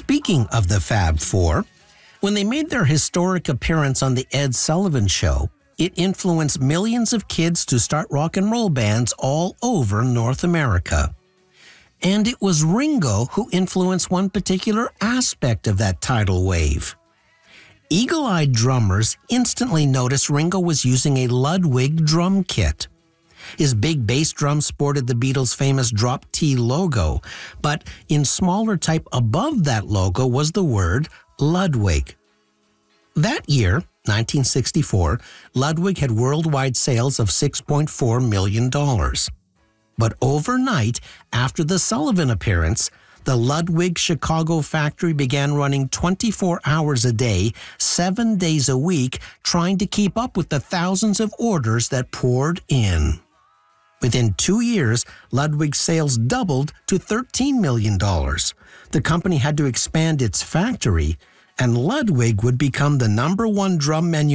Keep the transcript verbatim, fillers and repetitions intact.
Speaking of the Fab Four, when they made their historic appearance on The Ed Sullivan Show, it influenced millions of kids to start rock and roll bands all over North America. And it was Ringo who influenced one particular aspect of that tidal wave. Eagle-eyed drummers instantly noticed Ringo was using a Ludwig drum kit. His big bass drum sported the Beatles' famous Drop T logo, but in smaller type above that logo was the word Ludwig. That year, nineteen sixty-four, Ludwig had worldwide sales of six point four million dollars. But overnight, after the Sullivan appearance, the Ludwig Chicago factory began running twenty-four hours a day, seven days a week, trying to keep up with the thousands of orders that poured in. Within two years, Ludwig's sales doubled to thirteen million dollars. The company had to expand its factory, and Ludwig would become the number one drum manufacturer